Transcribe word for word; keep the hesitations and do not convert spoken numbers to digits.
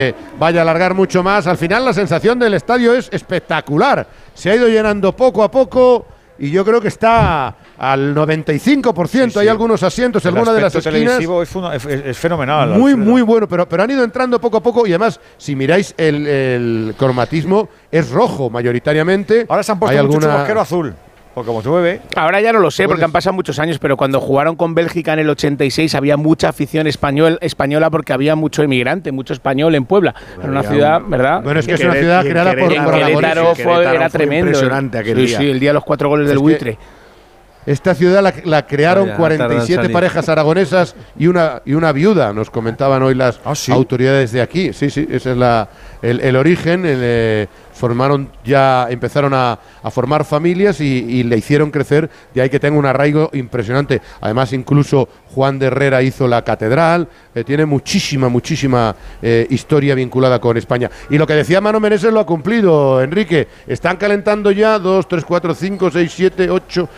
vaya a alargar mucho más. Al final la sensación del estadio es espectacular. Se ha ido llenando poco a poco y yo creo que está al noventa y cinco por ciento. Sí, sí. Hay algunos asientos en alguna de las esquinas. Es, es, es fenomenal. Muy, Alfredo. muy bueno, pero, pero han ido entrando poco a poco y además, si miráis el, el cromatismo, es rojo mayoritariamente. Ahora se han puesto Hay mucho alguna... chubasquero azul. Porque como llueve. Ahora ya no lo sé, porque han pasado muchos años, pero cuando jugaron con Bélgica en el ochenta y seis había mucha afición español, española porque había mucho emigrante, mucho español en Puebla. Era una ciudad, ¿verdad? Bueno, es que, que es una ciudad creada por Querétaro. Era tremendo. Impresionante aquel sí, día. Sí, el día de los cuatro goles del es buitre. Esta ciudad la, la crearon Vaya, cuarenta y siete parejas aragonesas y una y una viuda, nos comentaban hoy las ¿Ah, sí? autoridades de aquí. Sí, sí, ese es la, el, el origen. El, eh, formaron ya, empezaron a, a formar familias y, y le hicieron crecer, de ahí que tenga un arraigo impresionante. Además, incluso Juan de Herrera hizo la catedral, eh, tiene muchísima, muchísima eh, historia vinculada con España. Y lo que decía Mano Meneses lo ha cumplido, Enrique. Están calentando ya dos, tres, cuatro, cinco, seis, siete, ocho,